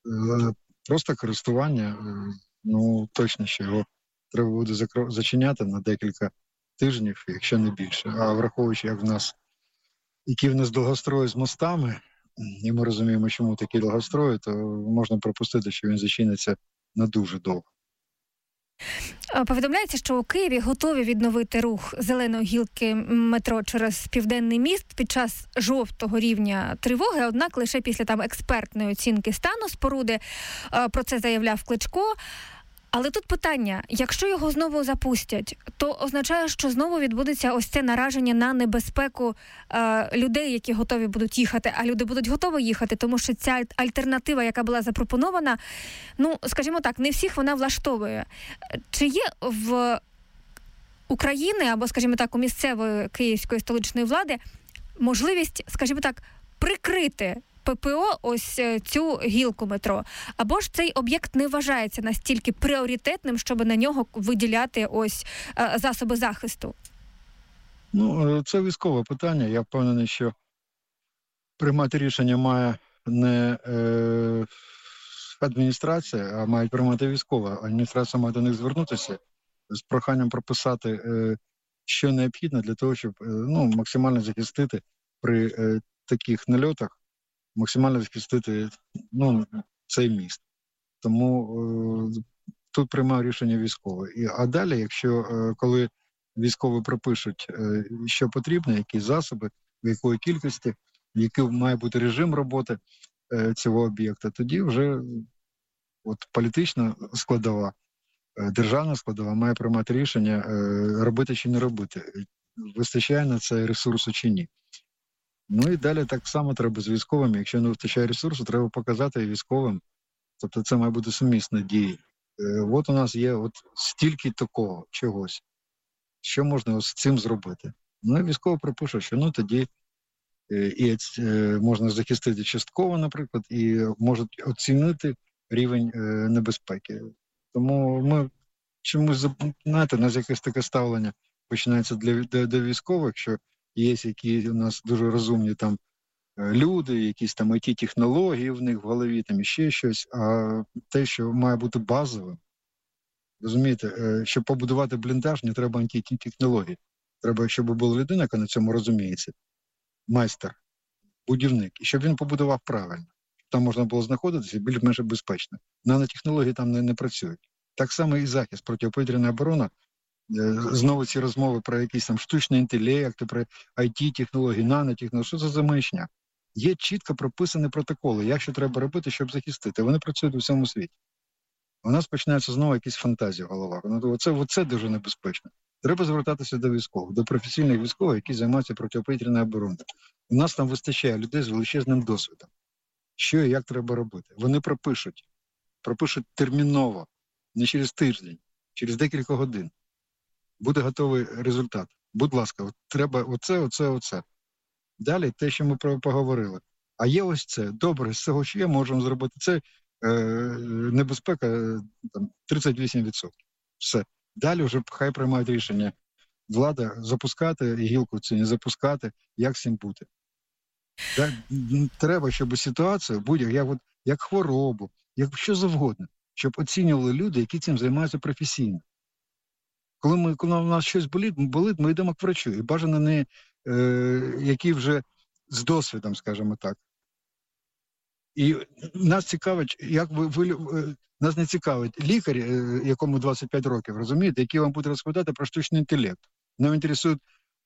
Просто користування, ну точно, що його треба буде зачиняти на декілька тижнів, якщо не більше. А враховуючи, які в нас довгострої з мостами, і ми розуміємо, чому такі довгострої, то можна припустити, що він зачиниться на дуже довго. Повідомляється, що у Києві готові відновити рух зеленої гілки метро через Південний міст під час жовтого рівня тривоги, однак лише після експертної оцінки стану споруди. Про це заявляв Кличко. Але тут питання, якщо його знову запустять, то означає, що знову відбудеться ось це нараження на небезпеку людей, які готові будуть їхати, а люди будуть готові їхати, тому що ця альтернатива, яка була запропонована, ну, скажімо так, не всіх вона влаштовує. Чи є в України, або, скажімо так, у місцевої київської столичної влади можливість, скажімо так, прикрити ППО ось цю гілку метро? Або ж цей об'єкт не вважається настільки пріоритетним, щоб на нього виділяти ось засоби захисту? Ну, це військове питання. Я впевнений, що приймати рішення має не адміністрація, а мають приймати військова. Адміністрація має до них звернутися з проханням прописати, що необхідно для того, щоб максимально захистити при таких нальотах, максимально захистити цей міст. Тому тут приймав рішення військовий. А далі, коли військові пропишуть, що потрібно, які засоби, в якої кількості, який має бути режим роботи цього об'єкта, тоді вже політична складова, державна складова має приймати рішення, робити чи не робити. Вистачає на це ресурсу чи ні. Ну і далі так само треба з військовими. Якщо не вистачає ресурсу, треба показати військовим. Тобто це має бути сумісна дія. От у нас є стільки такого чогось. Що можна з цим зробити? Ну і військово припише, що тоді і можна захистити частково, наприклад, і можуть оцінити рівень небезпеки. Тому ми чомусь, знаєте, у нас якесь таке ставлення починається до військових, що є які у нас дуже розумні там люди, якісь там IT-технології в них в голові, там іще щось, а те, що має бути базовим. Розумієте, щоб побудувати бліндаж, не треба IT-технології. Треба, щоб була людина, яка на цьому розуміється, майстер, будівник, і щоб він побудував правильно. Щоб там можна було знаходитися більш-менш безпечно. Нанотехнології там не працюють. Так само і захист, протиповітряна оборона. Знову ці розмови про якісь там штучний інтелект, про IT-технології, нанотехнології. Що це за маячня? Є чітко прописані протоколи, як що треба робити, щоб захистити. Вони працюють у всьому світі. У нас починаються знову якісь фантазії в головах. Оце дуже небезпечно. Треба звертатися до військових, до професійних військових, які займаються протиповітряною обороною. У нас там вистачає людей з величезним досвідом. Що і як треба робити? Вони пропишуть терміново, не через тиждень, через декілька годин. Буде готовий результат. Будь ласка, треба оце. Далі те, що ми поговорили. А є ось це. Добре, з цього що є, можемо зробити. Це небезпека 38%. Все. Далі вже хай приймають рішення. Влада запускати гілку цю, не запускати, як з цим бути. Треба, щоб ситуацію, як хворобу, як що завгодно, щоб оцінювали люди, які цим займаються професійно. Коли у нас щось болить, ми йдемо к врачу. І бажано не які вже з досвідом, скажімо так. І нас цікавить, нас не цікавить лікар, якому 25 років, розумієте, який вам буде розповідати про штучний інтелект. Нам інтересує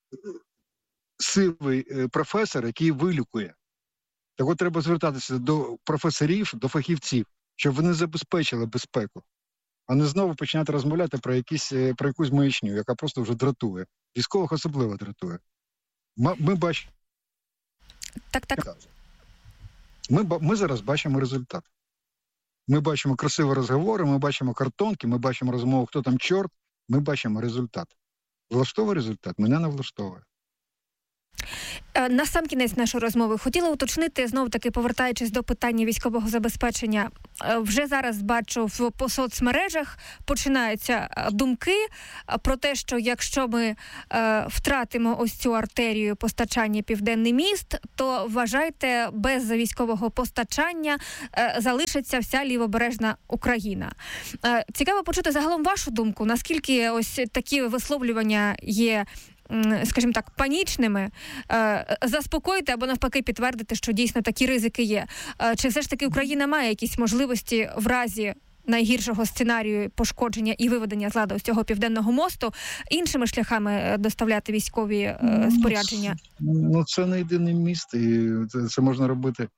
сивий професор, який вилікує. Так от треба звертатися до професорів, до фахівців, щоб вони забезпечили безпеку, а не знову починати розмовляти про якусь маячню, яка просто вже дратує. Військових особливо дратує. Ми бачимо. Так. Ми зараз бачимо результат. Ми бачимо красиві розговори, ми бачимо картонки, ми бачимо розмову, хто там чорт, ми бачимо результат. Влаштовує результат? Мене не влаштовує. Насамкінець нашої розмови хотіла уточнити, знову-таки повертаючись до питання військового забезпечення. Вже зараз бачу по соцмережах починаються думки про те, що якщо ми втратимо ось цю артерію постачання Південний міст, то, вважайте, без військового постачання залишиться вся лівобережна Україна. Цікаво почути загалом вашу думку, наскільки ось такі висловлювання є, скажімо так, панічними, заспокоїти або навпаки підтвердити, що дійсно такі ризики є. Чи все ж таки Україна має якісь можливості в разі найгіршого сценарію пошкодження і виведення з ладу з цього Південного мосту іншими шляхами доставляти військові спорядження? Це не єдиний міст, і це можна робити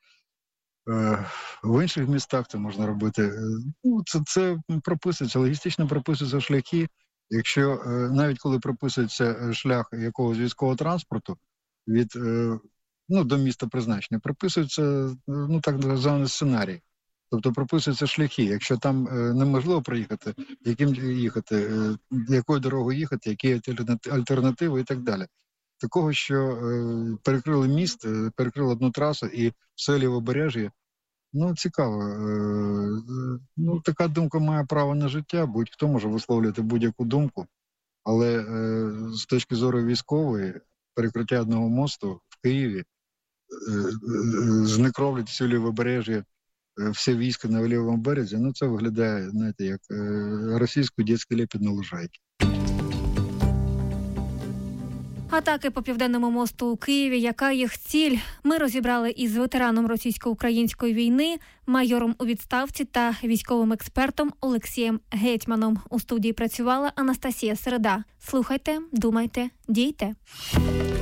в інших містах, це можна робити. Це прописується, логістично прописуються шляхи. Якщо навіть коли прописується шлях якогось військового транспорту до міста призначення, прописується так званий сценарій. Тобто прописуються шляхи. Якщо там неможливо проїхати, яким їхати, якою дорогою їхати, які альтернативи і так далі. Такого, що перекрили міст, перекрили одну трасу і все лівобережжя. Цікаво. Така думка має право на життя. Будь-хто може висловлювати будь-яку думку. Але з точки зору військової, перекриття одного мосту в Києві, знекровлять всю лівобережжя, все військо на лівому березі, це виглядає, знаєте, як російський дитячий лепет на лужайці. Атаки по Південному мосту у Києві. Яка їх ціль? Ми розібрали із ветераном російсько-української війни, майором у відставці та військовим експертом Олексієм Гетьманом. У студії працювала Анастасія Середа. Слухайте, думайте, дійте.